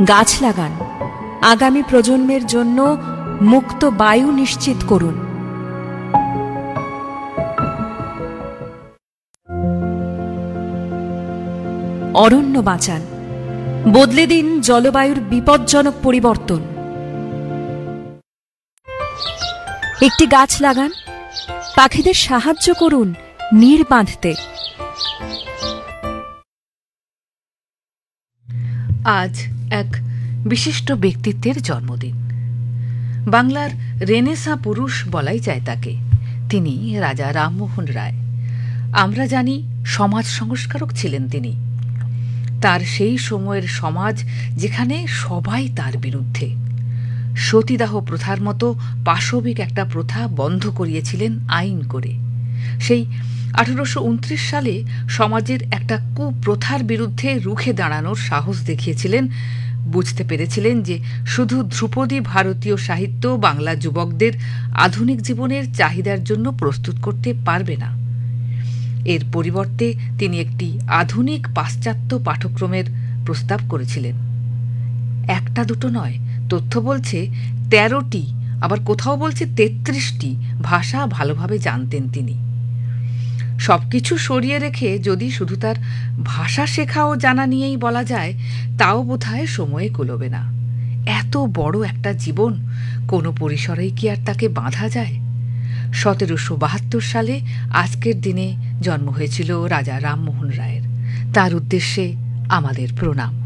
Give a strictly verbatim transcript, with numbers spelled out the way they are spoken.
গাছ লাগান, আগামী প্রজন্মের জন্য মুক্ত বায়ু নিশ্চিত করুন। অরণ্য বাঁচান, বদলে দিন জলবায়ুর বিপজ্জনক পরিবর্তন। একটি গাছ লাগান, পাখিদের সাহায্য করুন নীড় বাঁধতে। আজ এক বিশিষ্ট ব্যক্তিত্বের জন্মদিন। বাংলার রেনেসাঁ পুরুষ বলাই যায় তাকে। তিনি রাজা রামমোহন রায়। আমরা জানি সমাজ সংস্কারক ছিলেন তিনি। তার সেই সময়ের সমাজ যেখানে সবাই তার বিরুদ্ধে। সতীদাহ প্রথার মতো পাশবিক একটা প্রথা বন্ধ করিয়েছিলেন আইন করে। সেই আঠারোশো উনত্রিশ সালে সমাজের একটা কুপ্রথার বিরুদ্ধে রুখে দাঁড়ানোর সাহস দেখিয়েছিলেন। বুঝতে পেরেছিলেন যে শুধু ধ্রুপদী ভারতীয় সাহিত্য বাংলা যুবকদের আধুনিক জীবনের চাহিদার জন্য প্রস্তুত করতে পারবে না। এর পরিবর্তে তিনি একটি আধুনিক পাশ্চাত্য পাঠ্যক্রমের প্রস্তাব করেছিলেন। একটা দুটো নয়, তথ্য বলছে তেরোটি, আবার কোথাও বলছে তেত্রিশটি ভাষা ভালোভাবে জানতেন তিনি। সবকিছু সরিয়ে রেখে যদি শুধু তার ভাষা শেখা ও জানা নিয়েই বলা যায়, তাও বোধহয় সময়ে কুলোবে না। এত বড় একটা জীবন কোনো পরিসরেই কি আর তাকে বাঁধা যায়? সতেরোশো বাহাত্তর সালে আজকের দিনে জন্ম হয়েছিল রাজা রামমোহন রায়ের। তার উদ্দেশ্যে আমাদের প্রণাম।